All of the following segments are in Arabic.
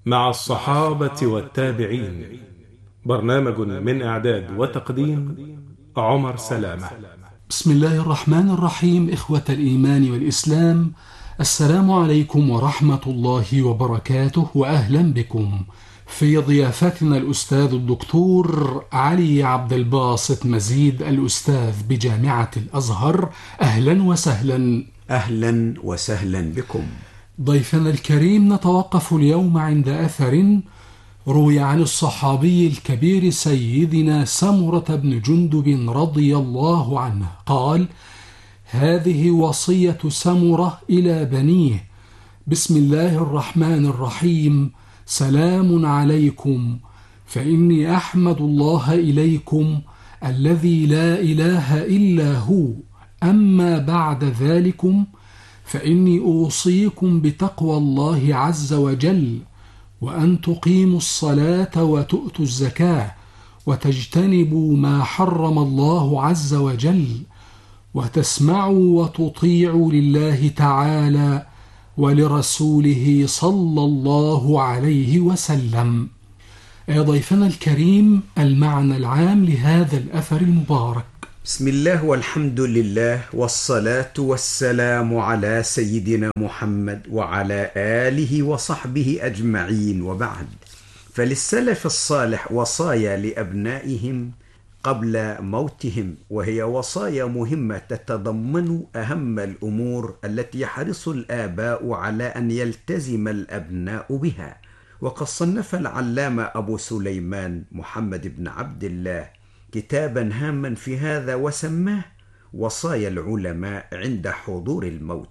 مع الصحابة والتابعين. برنامج من إعداد وتقديم عمر سلامة. بسم الله الرحمن الرحيم. إخوة الإيمان والإسلام، السلام عليكم ورحمة الله وبركاته، وأهلا بكم في ضيافتنا الأستاذ الدكتور علي عبد الباسط مزيد، الأستاذ بجامعة الأزهر. أهلا وسهلا. أهلا وسهلا بكم. ضيفنا الكريم، نتوقف اليوم عند أثر روي عن الصحابي الكبير سيدنا سمرة بن جندب رضي الله عنه قال: هذه وصية سمرة إلى بنيه: بسم الله الرحمن الرحيم، سلام عليكم، فإني أحمد الله إليكم الذي لا إله إلا هو، أما بعد ذلكم فإني أوصيكم بتقوى الله عز وجل، وأن تقيموا الصلاة وتؤتوا الزكاة، وتجتنبوا ما حرم الله عز وجل، وتسمعوا وتطيعوا لله تعالى ولرسوله صلى الله عليه وسلم. يا ضيفنا الكريم، المعنى العام لهذا الأثر المبارك. بسم الله والحمد لله والصلاة والسلام على سيدنا محمد وعلى آله وصحبه أجمعين، وبعد. فللسلف الصالح وصايا لأبنائهم قبل موتهم، وهي وصايا مهمة تتضمن أهم الأمور التي يحرص الآباء على أن يلتزم الأبناء بها. وقد صنف العلامة أبو سليمان محمد بن عبد الله كتابا هاما في هذا، وسماه وصايا العلماء عند حضور الموت،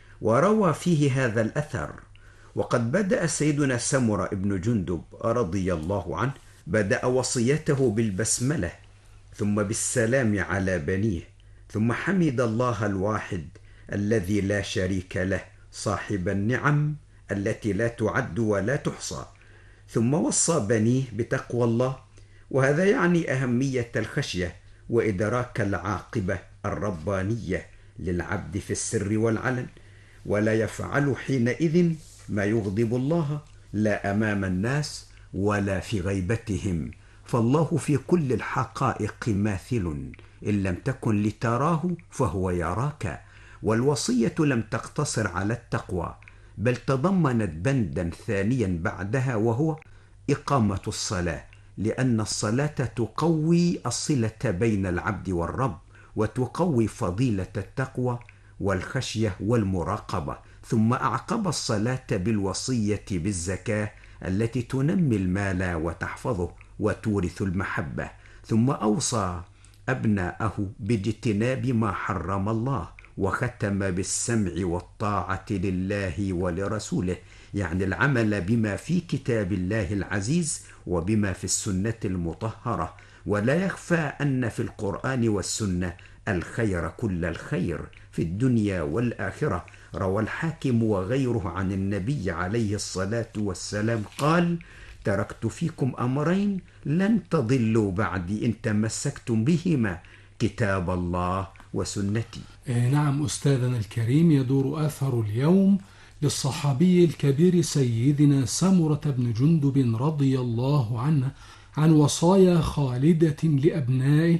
وروى فيه هذا الأثر. وقد بدأ سيدنا سمرة بن جندب رضي الله عنه بدأ وصيته بالبسملة، ثم بالسلام على بنيه، ثم حمد الله الواحد الذي لا شريك له صاحب النعم التي لا تعد ولا تحصى، ثم وصى بنيه بتقوى الله، وهذا يعني أهمية الخشية وإدراك العاقبة الربانية للعبد في السر والعلن، ولا يفعل حينئذ ما يغضب الله، لا أمام الناس ولا في غيبتهم، فالله في كل الحقائق ماثل، إن لم تكن لتراه فهو يراك. والوصية لم تقتصر على التقوى، بل تضمنت بندا ثانيا بعدها، وهو إقامة الصلاة، لأن الصلاة تقوي الصلة بين العبد والرب، وتقوي فضيلة التقوى والخشية والمراقبة. ثم أعقب الصلاة بالوصية بالزكاة التي تنمي المال وتحفظه وتورث المحبة. ثم أوصى أبناءه باجتناب ما حرم الله، وختم بالسمع والطاعة لله ولرسوله، يعني العمل بما في كتاب الله العزيز وبما في السنة المطهرة. ولا يخفى أن في القرآن والسنة الخير كل الخير في الدنيا والآخرة. روى الحاكم وغيره عن النبي عليه الصلاة والسلام قال: تركت فيكم أمرين لن تضلوا بعدي إن تمسكتم بهما، كتاب الله وسنتي. نعم أستاذنا الكريم، يدور أثر اليوم للصحابي الكبير سيدنا سمرة بن جندب رضي الله عنه عن وصايا خالدة لأبنائه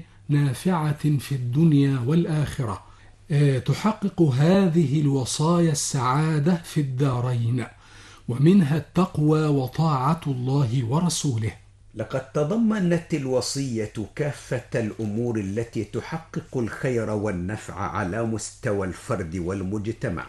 نافعة في الدنيا والآخرة، تحقق هذه الوصايا السعادة في الدارين، ومنها التقوى وطاعة الله ورسوله. لقد تضمنت الوصية كافة الأمور التي تحقق الخير والنفع على مستوى الفرد والمجتمع،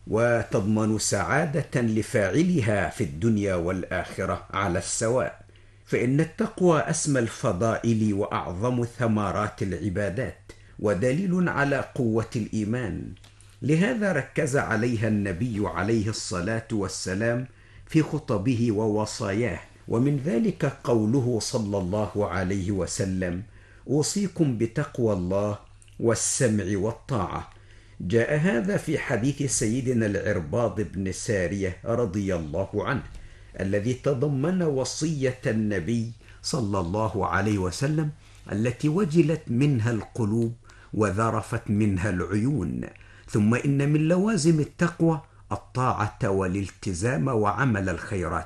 وتضمن سعادة لفاعلها في الدنيا والآخرة على السواء. فإن التقوى أسمى الفضائل وأعظم ثمرات العبادات، ودليل على قوة الإيمان. لهذا ركز عليها النبي عليه الصلاة والسلام في خطبه ووصاياه، ومن ذلك قوله صلى الله عليه وسلم: أوصيكم بتقوى الله والسمع والطاعة. جاء هذا في حديث سيدنا العرباض بن سارية رضي الله عنه، الذي تضمن وصية النبي صلى الله عليه وسلم التي وجلت منها القلوب وذرفت منها العيون. ثم إن من لوازم التقوى الطاعة والالتزام وعمل الخيرات،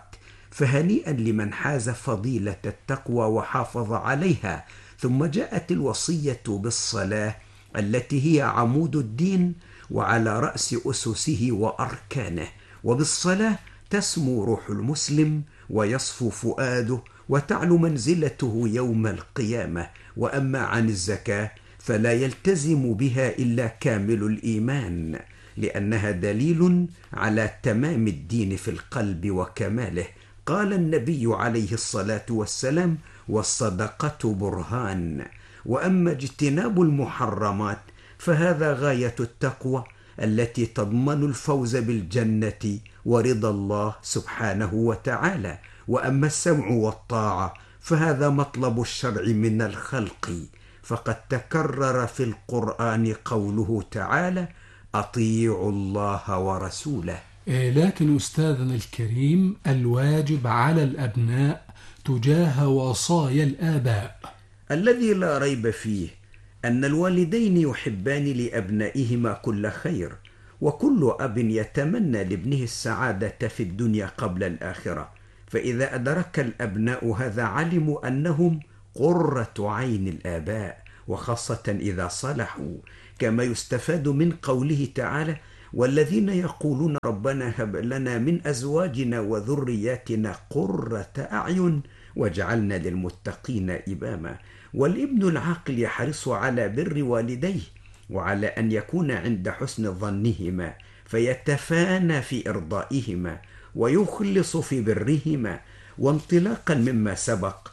فهنيئا لمن حاز فضيلة التقوى وحافظ عليها. ثم جاءت الوصية بالصلاة التي هي عمود الدين وعلى رأس أسسه وأركانه، وبالصلاة تسمو روح المسلم ويصفو فؤاده وتعلو منزلته يوم القيامة. وأما عن الزكاة فلا يلتزم بها إلا كامل الإيمان، لأنها دليل على تمام الدين في القلب وكماله. قال النبي عليه الصلاة والسلام: والصدقة برهان. وأما اجتناب المحرمات فهذا غاية التقوى التي تضمن الفوز بالجنة ورضا الله سبحانه وتعالى. وأما السمع والطاعة فهذا مطلب الشرع من الخلق، فقد تكرر في القرآن قوله تعالى: أطيعوا الله ورسوله. لكن أستاذنا الكريم، الواجب على الأبناء تجاه وصايا الآباء. الذي لا ريب فيه أن الوالدين يحبان لأبنائهما كل خير، وكل أب يتمنى لابنه السعادة في الدنيا قبل الآخرة. فإذا أدرك الأبناء هذا علموا أنهم قرة عين الآباء، وخاصة إذا صلحوا، كما يستفاد من قوله تعالى: والذين يقولون ربنا هب لنا من أزواجنا وذرياتنا قرة أعين واجعلنا للمتقين إماما. والابن العاقل يحرص على بر والديه وعلى أن يكون عند حسن ظنهما، فيتفانى في إرضائهما ويخلص في برهما. وانطلاقا مما سبق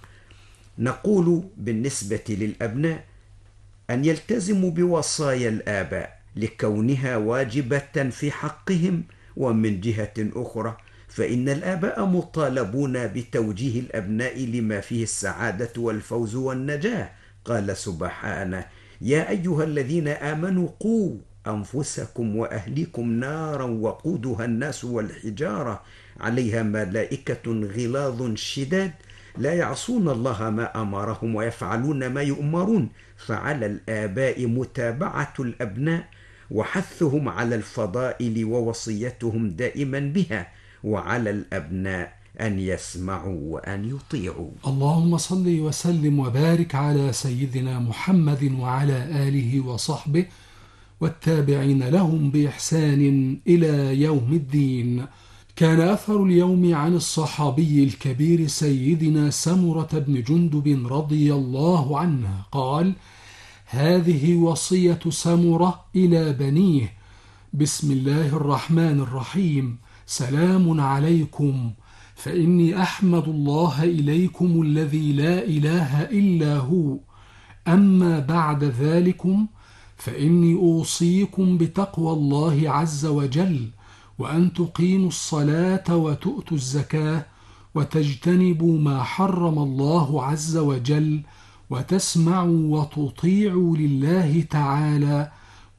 نقول بالنسبة للأبناء أن يلتزموا بوصايا الآباء لكونها واجبة في حقهم. ومن جهة أخرى فإن الآباء مطالبون بتوجيه الأبناء لما فيه السعادة والفوز والنجاة. قال سبحانه: يا أيها الذين آمنوا قوا أنفسكم وأهليكم نارا وقودها الناس والحجارة عليها ملائكة غلاظ شداد لا يعصون الله ما أمرهم ويفعلون ما يؤمرون. فعلى الآباء متابعة الأبناء وحثهم على الفضائل ووصيتهم دائما بها، وعلى الأبناء أن يسمعوا وأن يطيعوا. اللهم صل وسلم وبارك على سيدنا محمد وعلى آله وصحبه والتابعين لهم بإحسان إلى يوم الدين. كان أثر اليوم عن الصحابي الكبير سيدنا سمرة بن جندب رضي الله عنه قال: هذه وصية سمرة إلى بنيه: بسم الله الرحمن الرحيم، سلام عليكم، فإني أحمد الله إليكم الذي لا إله إلا هو. أما بعد ذلكم فإني أوصيكم بتقوى الله عز وجل، وأن تقيموا الصلاة وتؤتوا الزكاة وتجتنبوا ما حرم الله عز وجل، وتسمعوا وتطيعوا لله تعالى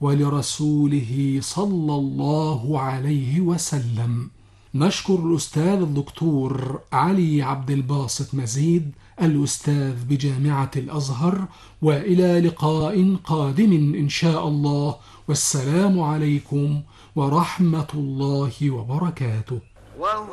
ولرسوله صلى الله عليه وسلم. نشكر الأستاذ الدكتور علي عبد الباسط مزيد، الأستاذ بجامعة الأزهر، وإلى لقاء قادم إن شاء الله، والسلام عليكم ورحمة الله وبركاته.